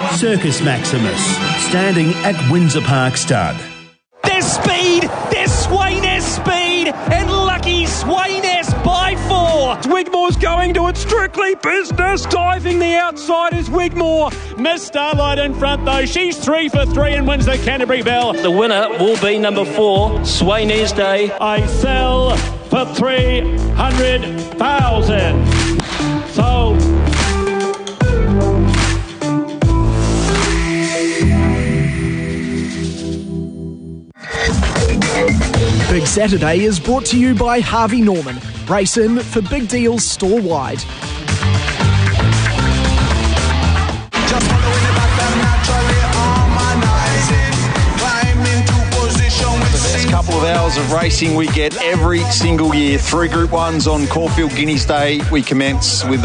Circus Maximus, standing at Windsor Park Stud. There's speed, there's Sweynesse speed, and lucky Sweynesse by 4. Wigmore's going to it, strictly business, diving the outside is Wigmore. Miss Starlight in front though, she's 3 for 3 and wins the Canterbury Bell. The winner will be number 4, Sweynesse Day. I sell for 300,000. Sold. Big Saturday is brought to you by Harvey Norman. Race in for big deals store-wide. Couple of hours of racing we get every single year. 3 Group 1s on Caulfield Guineas Day. We commence with the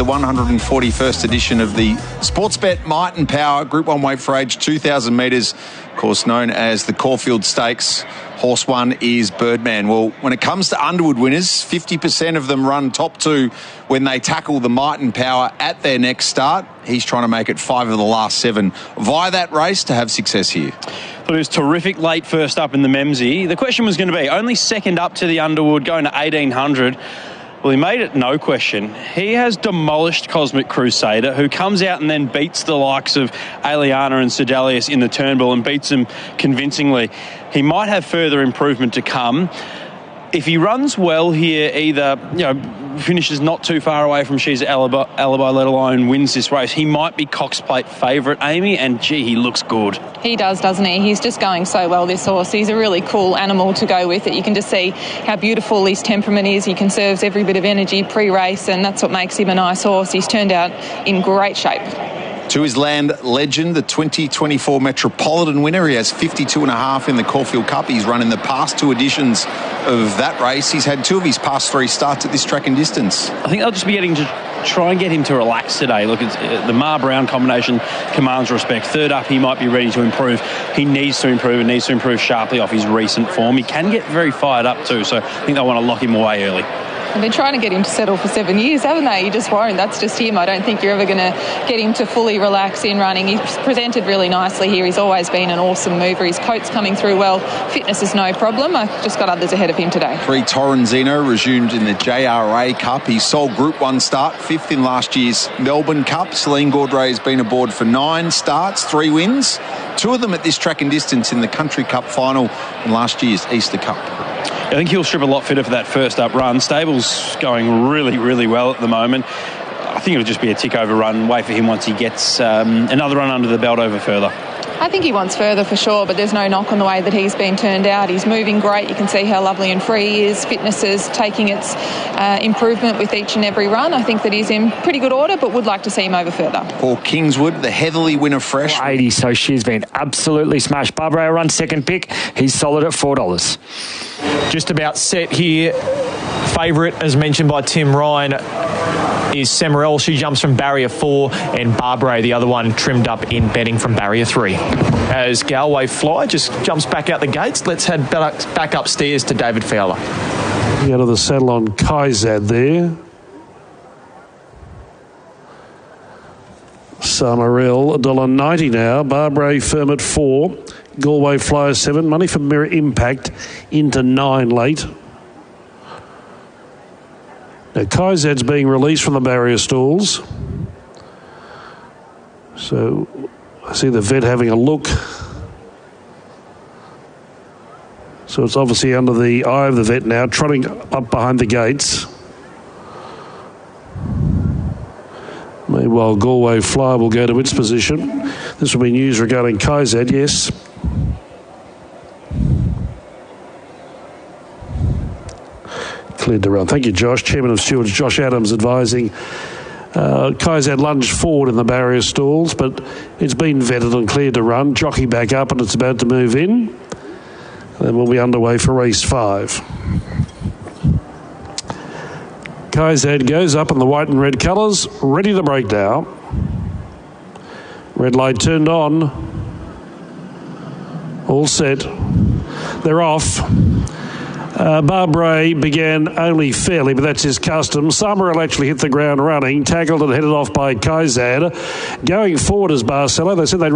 141st edition of the Sportsbet Might and Power Group 1 weight for age 2,000 metres, of course known as the Caulfield Stakes. Horse 1 is Birdman. Well, when it comes to Underwood winners, 50% of them run top 2 when they tackle the Might and Power at their next start. He's trying to make it 5 of the last 7 via that race to have success here. It was terrific late first up in the Memsie. The question was going to be, only second up to the Underwood, going to 1,800. Well, he made it no question. He has demolished Cosmic Crusader, who comes out and then beats the likes of Aliana and Sedalius in the Turnbull and beats them convincingly. He might have further improvement to come. If he runs well here, either finishes not too far away from She's Alibi, let alone wins this race, he might be Cox Plate favourite, Amy, and gee, he looks good. He does, doesn't he? He's just going so well, this horse. He's a really cool animal to go with. You can just see how beautiful his temperament is. He conserves every bit of energy pre-race, and that's what makes him a nice horse. He's turned out in great shape. To his land legend, the 2024 Metropolitan winner. He has 52.5 in the Caulfield Cup. He's run in the past 2 editions of that race. He's had 2 of his past 3 starts at this track and distance. I think they'll just be getting to try and get him to relax today. Look, the Ma-Brown combination commands respect. Third up, he might be ready to improve. He needs to improve and needs to improve sharply off his recent form. He can get very fired up too, so I think they'll want to lock him away early. They've been trying to get him to settle for 7 years, haven't they? You just won't. That's just him. I don't think you're ever going to get him to fully relax in running. He's presented really nicely here. He's always been an awesome mover. His coat's coming through well. Fitness is no problem. I've just got others ahead of him today. 3 Torrenzino resumed in the JRA Cup. He sold Group 1 start, 5th in last year's Melbourne Cup. Celine Gaudray has been aboard for 9 starts, 3 wins. 2 of them at this track and distance in the Country Cup final and last year's Easter Cup. I think he'll strip a lot fitter for that first up run. Stable's going really, really well at the moment. I think it'll just be a tick over run. Wait for him once he gets another run under the belt over further. I think he wants further for sure, but there's no knock on the way that he's been turned out. He's moving great. You can see how lovely and free he is. Fitness is taking its improvement with each and every run. I think that he's in pretty good order, but would like to see him over further. For Kingswood, the Heatherly winner fresh. 80, so she's been absolutely smashed. Barbara run second pick. He's solid at $4. Just about set here. Favourite, as mentioned by Tim Ryan, is Semarelle. She jumps from barrier 4, and Barbara, the other one, trimmed up in betting from barrier 3. As Galway Fly just jumps back out the gates, let's head back upstairs to David Fowler. Out of the saddle on Kaizad there. Semarelle, $1.90 now. Barbara firm at 4. Galway Flyer 7. Money for Mirror Impact into 9 late. Now, Kaizad's being released from the barrier stalls. So, I see the vet having a look. So, it's obviously under the eye of the vet now, trotting up behind the gates. Meanwhile, Galway Flyer will go to its position. This will be news regarding Kaizad, yes. Cleared to run. Thank you, Josh. Chairman of Stewards, Josh Adams, advising Kaizad lunged forward in the barrier stalls, but it's been vetted and cleared to run. Jockey back up and it's about to move in. And then we'll be underway for race 5. Kaizad goes up in the white and red colours, ready to break now. Red light turned on. All set. They're off. Barbara began only fairly, but that's his custom. Summerall actually hit the ground running, tackled and headed off by Kaizad. Going forward is Barcelo. They said they'd